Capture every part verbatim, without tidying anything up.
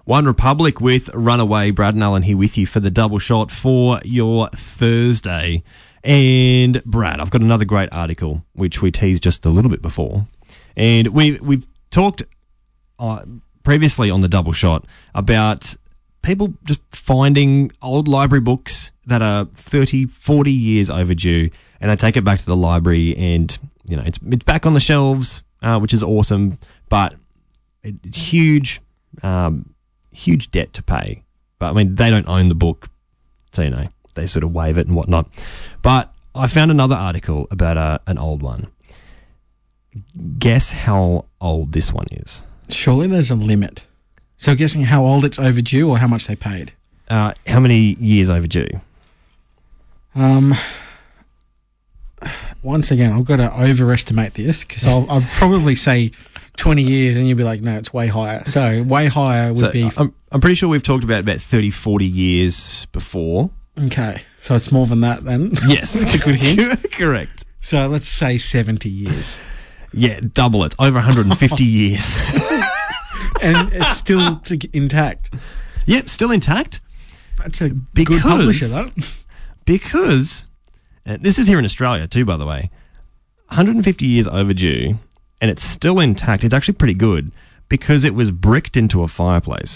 One Republic with Runaway. Brad and Alan here with you for the double shot for your Thursday. And Brad, I've got another great article which we teased just a little bit before. And we, we've talked uh, previously on the double shot about people just finding old library books that are thirty, forty years overdue, and they take it back to the library and, you know, it's, it's back on the shelves, uh, which is awesome, but it's huge... Um, huge debt to pay. But, I mean, they don't own the book, so, you know, they sort of waive it and whatnot. But I found another article about a, an old one. Guess how old this one is. Surely there's a limit. So guessing how old it's overdue or how much they paid? Uh, how many years overdue? Um, once again, I've got to overestimate this because I'll, I'll probably say twenty years and you'll be like, no, it's way higher. So way higher would so be... I'm, I'm pretty sure we've talked about about thirty, forty years before. Okay. So it's more than that then? Yes. That's a good hint. Correct. So let's say seventy years. Yeah, double it. Over one hundred fifty years. And it's still to, intact. Yep, still intact. That's a because, good publisher, though. Because, and this is here in Australia too, by the way, one hundred fifty years overdue, and it's still intact. It's actually pretty good because it was bricked into a fireplace.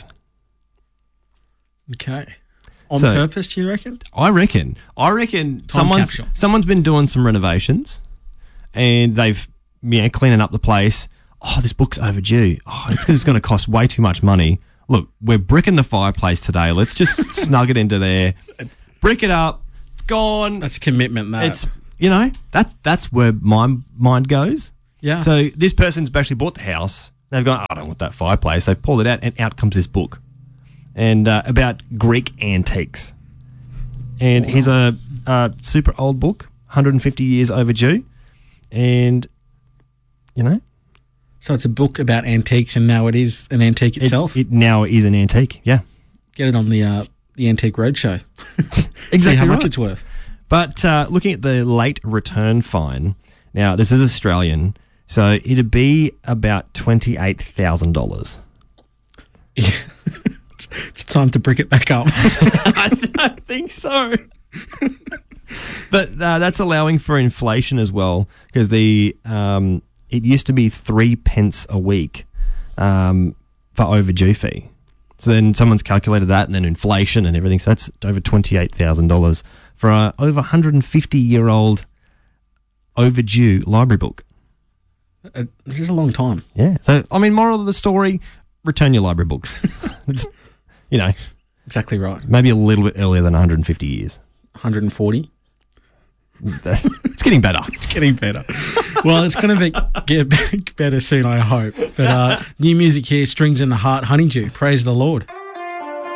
Okay. On so, purpose, do you reckon? I reckon. I reckon Time someone's capsule. someone's been doing some renovations, and they've you know cleaning up the place. Oh, this book's overdue. Oh, it's, it's going to cost way too much money. Look, we're bricking the fireplace today. Let's just snug it into there, brick it up. It's gone. That's commitment, that. It's you know that that's where my mind goes. Yeah. So this person's actually bought the house. They've gone, I don't want that fireplace. They've pulled it out, and out comes this book, and uh, about Greek antiques. And wow. here's a, a super old book, one hundred fifty years overdue, and you know. So it's a book about antiques, and now it is an antique itself. It, it now is an antique. Yeah. Get it on the uh, the Antique Roadshow. Exactly See how right. much it's worth. But uh, looking at the late return fine, now this is Australian, so it'd be about twenty-eight thousand dollars. Yeah. It's time to brick it back up. I, th- I think so. But uh, that's allowing for inflation as well, because the um, it used to be three pence a week um, for overdue fee. So then someone's calculated that, and then inflation and everything. So that's over twenty-eight thousand dollars for a over one hundred fifty year old overdue library book. Uh, this is a long time. Yeah. So I mean, moral of the story: return your library books. It's, you know, exactly right. Maybe a little bit earlier than one hundred fifty years. one hundred forty. It's getting better. It's getting better. Well, it's going to get better soon, I hope. But uh, new music here, Strings in the Heart, Honeydew. Praise the Lord.